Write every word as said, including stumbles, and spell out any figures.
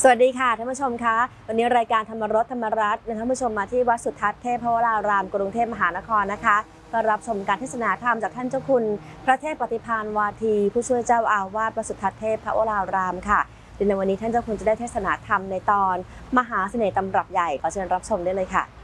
สวัสดีค่ะท่านผู้ชมคะวันนี้รายการธรรมรสธรรมรัตน์ท่านผู้ชมมาที่วัดสุทัศน์เทพวรารามกรุงเทพมหานครนะคะก็รับชมการเทศนาธรรมจากท่านเจ้าคุณพระเทพปฏิภาณวาทีผู้ช่วยเจ้าอาวาสวัดสุทัศน์เทพวรารามค่ะในวันนี้ท่านเจ้าคุณจะได้เทศนาธรรมในตอนมหาเสน่ห์ตำรับใหญ่ขอเชิญรับชมได้เลยค่ะ